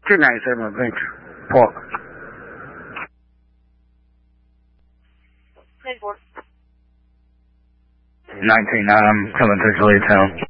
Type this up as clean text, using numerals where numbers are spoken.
297 Adventure Park. 94. 19-9, I'm coming through Town.